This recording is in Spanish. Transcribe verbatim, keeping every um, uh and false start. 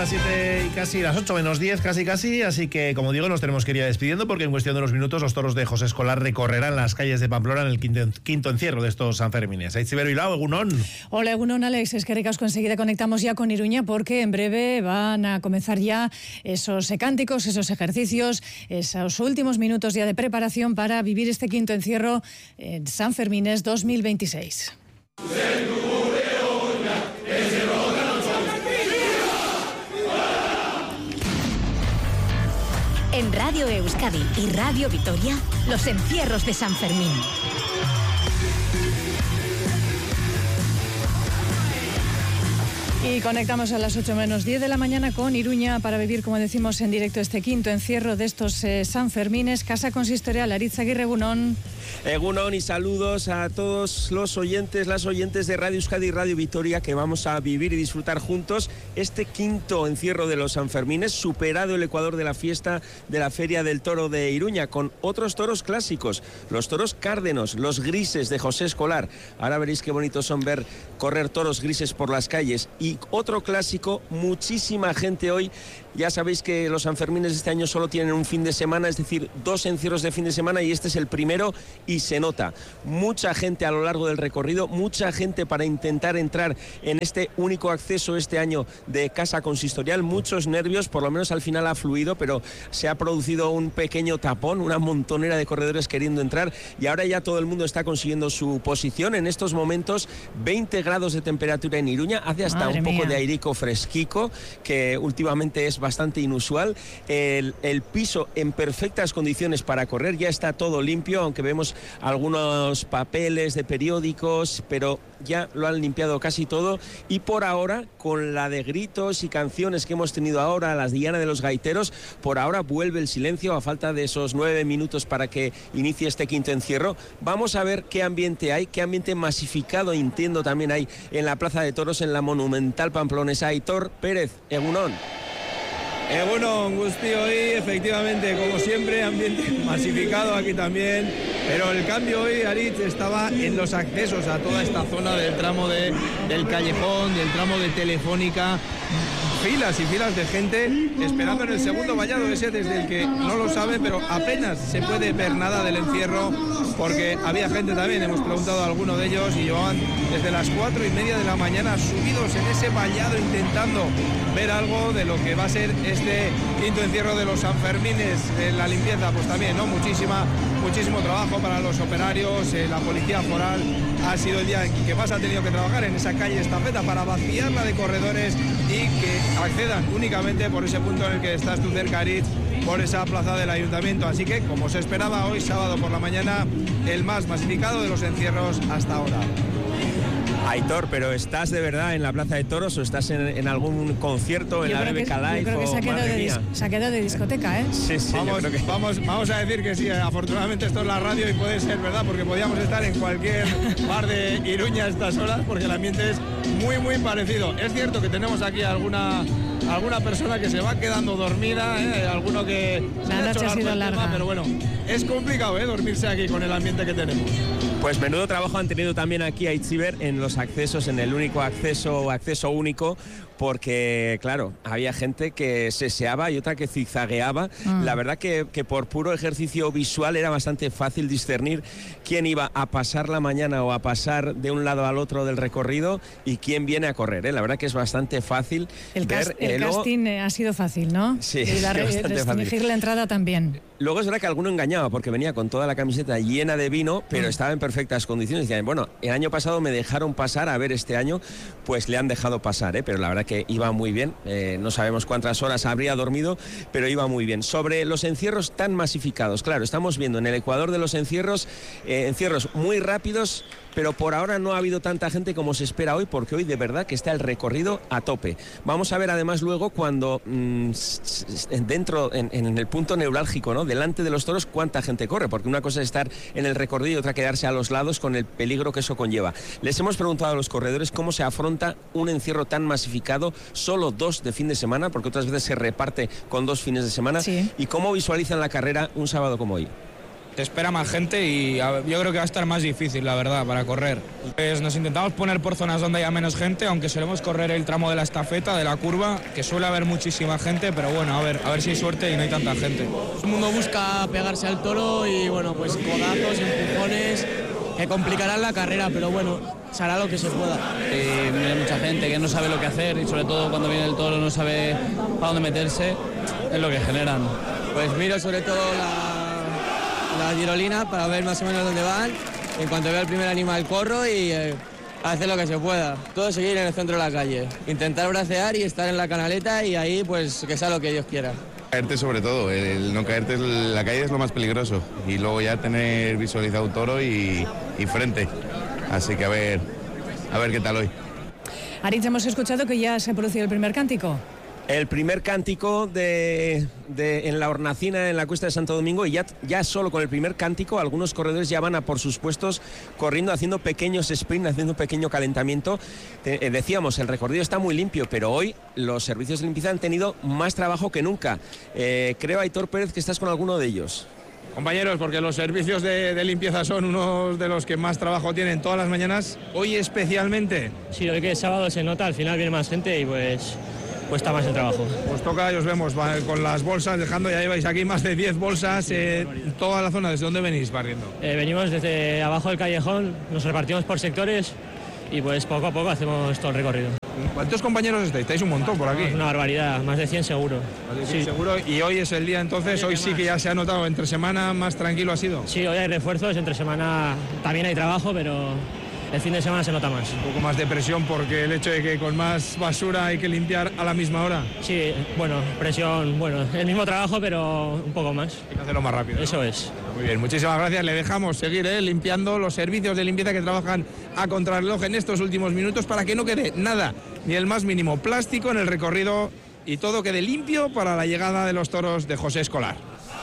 siete y casi las ocho menos diez, casi casi, así que como digo, nos tenemos que ir ya despidiendo porque en cuestión de unos minutos los toros de José Escolar recorrerán las calles de Pamplona en el quinto, quinto encierro de estos Sanfermines. Aitziber Bilbao, egunon. Hola, egunon, Alex. Es que ricasco, enseguida conectamos ya con Iruña porque en breve van a comenzar ya esos cánticos, esos ejercicios, esos últimos minutos ya de preparación para vivir este quinto encierro en Sanfermines dos mil veintiséis. En Radio Euskadi y Radio Vitoria, los encierros de San Fermín. Y conectamos a las ocho menos diez de la mañana con Iruña para vivir, como decimos, en directo este quinto encierro de estos eh, Sanfermines. Casa Consistorial, Aritz Aguirre, egunon. Egunon y saludos a todos los oyentes, las oyentes de Radio Euskadi y Radio Vitoria, que vamos a vivir y disfrutar juntos este quinto encierro de los Sanfermines, superado el ecuador de la fiesta de la Feria del Toro de Iruña, con otros toros clásicos, los toros cárdenos, los grises de José Escolar. Ahora veréis qué bonitos son ver correr toros grises por las calles. Y otro clásico, muchísima gente hoy. Ya sabéis que los Sanfermines de este año solo tienen un fin de semana, es decir, dos encierros de fin de semana, y este es el primero y se nota. Mucha gente a lo largo del recorrido, mucha gente para intentar entrar en este único acceso este año de Casa Consistorial, muchos nervios, por lo menos al final ha fluido, pero se ha producido un pequeño tapón, una montonera de corredores queriendo entrar, y ahora ya todo el mundo está consiguiendo su posición. En estos momentos, veinte grados de temperatura en Iruña, hace hasta Madre un poco mía. de airico fresquico, que últimamente es bastante inusual. El, el piso en perfectas condiciones para correr, ya está todo limpio, aunque vemos algunos papeles de periódicos, pero ya lo han limpiado casi todo. Y por ahora, con la de gritos y canciones que hemos tenido ahora, las Diana de los Gaiteros, por ahora vuelve el silencio a falta de esos nueve minutos para que inicie este quinto encierro. Vamos a ver qué ambiente hay, qué ambiente masificado, entiendo, también hay en la Plaza de Toros, en la monumental pamplonesa. Aitor Pérez, egunon. Egunon, Gustio, hoy efectivamente, como siempre, ambiente masificado aquí también, pero el cambio hoy, Aritz, estaba en los accesos a toda esta zona del tramo de, del Callejón, del tramo de Telefónica. Filas y filas de gente esperando en el segundo vallado, ese desde el que no lo saben, pero apenas se puede ver nada del encierro, porque había gente también, hemos preguntado a alguno de ellos, y llevaban desde las cuatro y media de la mañana subidos en ese vallado intentando ver algo de lo que va a ser este quinto encierro de los Sanfermines. En la limpieza, pues también, ¿no? Muchísima, muchísimo trabajo para los operarios, eh, la policía foral. Ha sido el día en que más ha tenido que trabajar en esa calle Estafeta para vaciarla de corredores y que accedan únicamente por ese punto en el que estás tú cerca, Aritz, por esa plaza del ayuntamiento. Así que, como se esperaba, hoy sábado por la mañana, el más masificado de los encierros hasta ahora. Aitor, pero ¿estás de verdad en la Plaza de Toros o estás en, en algún concierto en yo la B B K Live? Yo creo que se ha, quedado de dis- se ha quedado de discoteca, ¿eh? Sí, sí, vamos, yo creo que... vamos, vamos a decir que sí, afortunadamente esto es la radio y puede ser verdad, porque podíamos estar en cualquier bar de Iruña a estas horas, porque el ambiente es muy, muy parecido. Es cierto que tenemos aquí alguna... alguna persona que se va quedando dormida, ¿eh? Alguno que se la ha hecho noche ha sido larga, tema, pero bueno, es complicado, ¿eh? Dormirse aquí con el ambiente que tenemos. Pues menudo trabajo han tenido también aquí a Aitziber en los accesos, en el único acceso o acceso único, porque claro, había gente que seseaba y otra que zigzagueaba. Mm. La verdad que, que por puro ejercicio visual era bastante fácil discernir quién iba a pasar la mañana o a pasar de un lado al otro del recorrido y quién viene a correr, ¿eh? La verdad que es bastante fácil el ver. Cast, el eh, luego... casting ha sido fácil, ¿no? Sí, y la, bastante restringir la entrada también. Luego es verdad que alguno engañaba porque venía con toda la camiseta llena de vino, pero mm. estaba en perfectas condiciones. Decían, bueno, el año pasado me dejaron pasar, a ver este año, pues le han dejado pasar, ¿eh? Pero la verdad que iba muy bien. Eh, no sabemos cuántas horas habría dormido, pero iba muy bien. Sobre los encierros tan masificados, claro, estamos viendo en el Ecuador de los encierros, eh, encierros muy rápidos, pero por ahora no ha habido tanta gente como se espera hoy, porque hoy de verdad que está el recorrido a tope. Vamos a ver además luego cuando mmm, dentro, en, en el punto neurálgico, ¿no?, delante de los toros, cuánta gente corre, porque una cosa es estar en el recorrido y otra quedarse a los lados con el peligro que eso conlleva. Les hemos preguntado a los corredores cómo se afronta un encierro tan masificado, solo dos de fin de semana, porque otras veces se reparte con dos fines de semana, sí. Y cómo visualizan la carrera un sábado como hoy. te espera más gente y yo creo que va a estar más difícil, la verdad, para correr. Pues nos intentamos poner por zonas donde haya menos gente, aunque solemos correr el tramo de la estafeta, de la curva, que suele haber muchísima gente, pero bueno, a ver, a ver si hay suerte y no hay tanta gente. Todo el mundo busca pegarse al toro y bueno, pues codazos, empujones, que complicarán la carrera, pero bueno, se hará lo que se pueda. Eh, hay mucha gente que no sabe lo que hacer y sobre todo cuando viene el toro no sabe para dónde meterse, es lo que generan. Pues miro sobre todo la, la girolina para ver más o menos dónde van. En cuanto veo el primer animal corro y eh, hacer lo que se pueda. Todo seguir en el centro de la calle. Intentar bracear y estar en la canaleta y ahí pues que sea lo que Dios quiera. Caerte sobre todo, el no caerte en la calle es lo más peligroso y luego ya tener visualizado un toro y, y frente. Así que a ver, a ver qué tal hoy. Aritz, hemos escuchado que ya se ha producido el primer cántico. El primer cántico de, de, en la hornacina, en la Cuesta de Santo Domingo, y ya, ya solo con el primer cántico algunos corredores ya van a por sus puestos corriendo, haciendo pequeños sprints, haciendo un pequeño calentamiento. Te, eh, decíamos, el recorrido está muy limpio, pero hoy los servicios de limpieza han tenido más trabajo que nunca. Eh, creo, Aitor Pérez, que estás con alguno de ellos. Compañeros, porque los servicios de, de limpieza son unos de los que más trabajo tienen todas las mañanas, hoy especialmente. Sí, hoy que es sábado se nota, al final viene más gente y pues... cuesta más el trabajo. Pues toca y os vemos va, con las bolsas, dejando, ya lleváis aquí más de diez bolsas, sí, eh, toda la zona. ¿Desde dónde venís barriendo? Eh, venimos desde abajo del callejón, nos repartimos por sectores y pues poco a poco hacemos todo el recorrido. ¿Cuántos compañeros estáis? Estáis un montón por aquí. Una barbaridad, más de cien seguro. Más de cien sí. seguro. Y hoy es el día entonces, hoy sí que ya se ha notado, entre semana más tranquilo ha sido. Sí, hoy hay refuerzos, entre semana también hay trabajo, pero... el fin de semana se nota más. Un poco más de presión porque el hecho de que con más basura hay que limpiar a la misma hora. Sí, bueno, presión, bueno, el mismo trabajo, pero un poco más. Hay que hacerlo más rápido. Eso ¿no? es. Muy bien, muchísimas gracias. Le dejamos seguir ¿eh? limpiando los servicios de limpieza que trabajan a contrarreloj en estos últimos minutos para que no quede nada, ni el más mínimo plástico en el recorrido y todo quede limpio para la llegada de los toros de José Escolar.